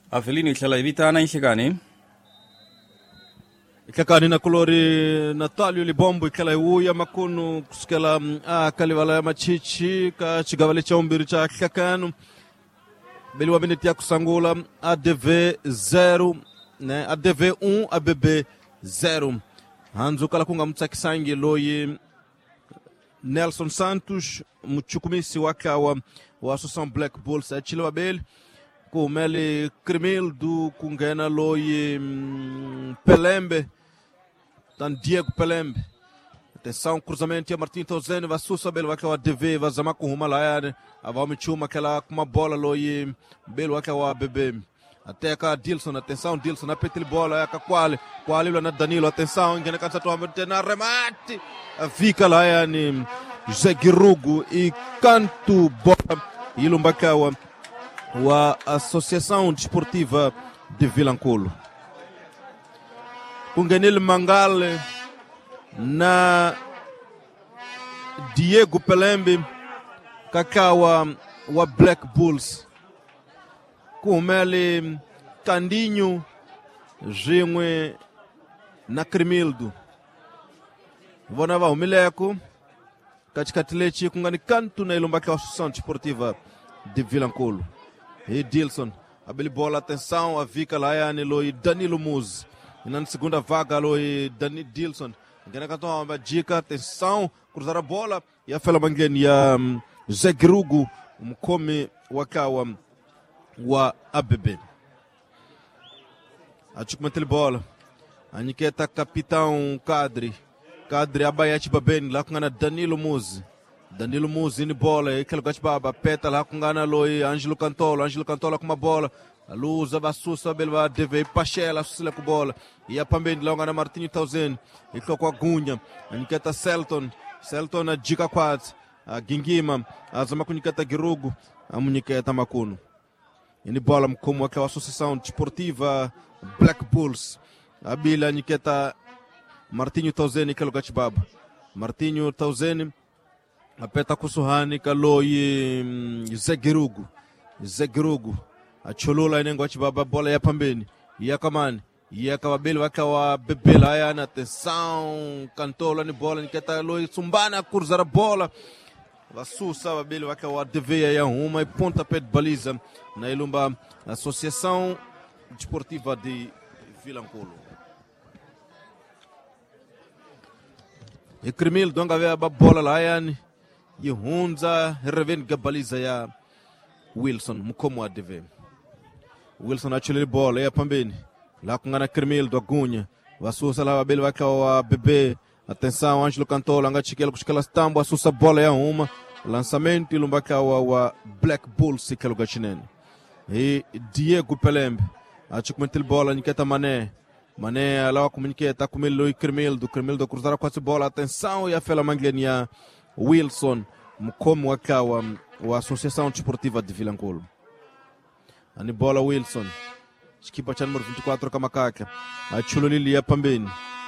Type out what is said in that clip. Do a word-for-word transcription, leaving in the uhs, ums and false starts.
Avelino itlala evitana inhlekani. Itlakani na kolori Natalio Libombo ikala uya makunu kusikela a kalivala ya machichi ka chigavale cha umbiri cha itlakanu. Beli wa minute ya kusangula A D V zero né A D V um A B B zero. Hanzu kala kunga mtsakisangi loyi Nelson Santos mchukumisi waka wa wa Associação Black Bulls a Chile Babel com ele Cremildo kungena loyi mm, Pelembe tan Diego Pelembe. Atenção, cruzamento, Martin Tozene vai susabel waka wa D V vai zama com Humalaya avau michuma aquela com uma bola loyi belo waka wa B B. Até cá Dilson, atenção Dilson na petil bola é cá qual qual ele na Danilo, atenção engana cansa to na remate fica lá yani José Girugo e canto bola ilumbakawa wa Associação Desportiva de Vilanculo kungenil Mangale na Diego Pelembe kakawa wa Black Bulls com ele Candinho Jimwe na Cremildo vonava o Mileco katikati lechi kungani canto na ilumbaka Associação Desportiva de Vilanculo e Dilson abeli bola atenção a Vika lá yani loi Danilo Muz e na segunda vaga loi Dani Dilson ngena canto uma dica atenção cruzar a bola e a fela mangeni ya um, Zé Grugo mkome wakawa wa A B B achukumetele bola aniketa capitão Kadri Kadri abayati babeni lá kungana Danilo Muzi Danilo Muzi ni bola e aquele gato baba peta lá kungana loi Ângelo Cantolo Ângelo Cantolo com uma bola a luz abassusa belva deve pachela susila com bola e a pambeni lá kungana Martinho Tauzen e com a gunha aniketa Selton Selton a dica quad a Gingima a zama kuniketa Girugo a muniketa Makuno ini bola como aquela Associação Desportiva Black Bulls a bila niketa Martinho Tauzeni kelo gachibaba Martinho Tauzeni apeta kusuhani kaloi Zé Girugo Zé Girugo a cholula inengo gachibaba bola ya pambeni ya kamani ya kababeli wakawa bebela ya na atenção cantola ni bola niketa loi sumbana cruzar a bola Vassusa babeli wakawa deveia ya uma e ponta pé de baliza na ilumba Associação Desportiva de Vilanculo. E Cremil donga vea ba bola lá yani e Hunza reven gabaliza ya Wilson mkomo a deve. Wilson achule bola ya pambeni lá kungana Cremil do Agunha Vassusa lá babeli wakawa bebê atenção Ângelo Cantolo anga chikelo kushikela stambo asusa bola ya uma lançamento ilumbaka wa, wa Black Bulls ikelo gachinene e Diego Pelembe achukumentil bola niketa Mané Mané alawa kuminiketa kumelo e Cremildo Cremildo cruzara quase bola atenção e a fela manglenia Wilson mkomo wakawa wa Associação Desportiva de Vilanculo ani bola Wilson skipa cha número vinte e quatro kama kaka achululili ya pambeni